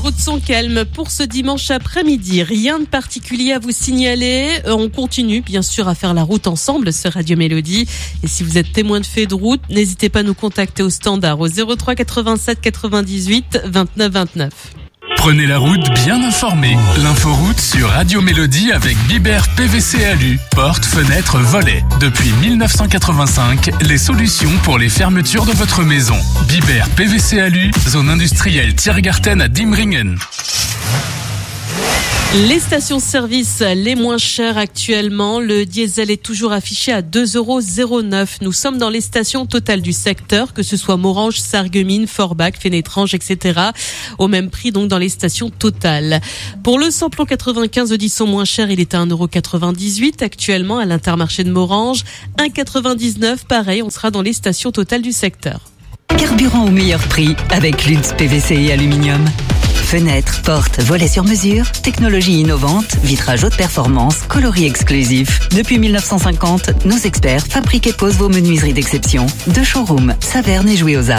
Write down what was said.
routes sont calmes pour ce dimanche après-midi. Rien de particulier à vous signaler. On continue bien sûr à faire la route ensemble sur Radio Mélodie. Et si vous êtes témoin de faits de route, n'hésitez pas à nous contacter au standard au 03 87 98 29 29. Prenez la route bien informée. L'inforoute sur Radio Mélodie avec Biber PVC Alu. Portes, fenêtres, volets. Depuis 1985, les solutions pour les fermetures de votre maison. Biber PVC Alu, zone industrielle Tiergarten à Diemringen. Les stations-service les moins chères actuellement. Le diesel est toujours affiché à 2,09 €. Nous sommes dans les stations totales du secteur, que ce soit Morhange, Sarreguemines, Forbach, Fénétrange, etc. Au même prix donc dans les stations totales. Pour le samplon 95 Odyssey moins cher, il est à 1,98 € actuellement à l'Intermarché de Morhange. 1,99 €, pareil, on sera dans les stations totales du secteur. Carburant au meilleur prix avec Lutz PVC et aluminium. Fenêtres, portes, volets sur mesure, technologie innovante, vitrage haute performance, coloris exclusif. Depuis 1950, nos experts fabriquent et posent vos menuiseries d'exception. Deux showrooms, Saverne et Jouy aux Arts.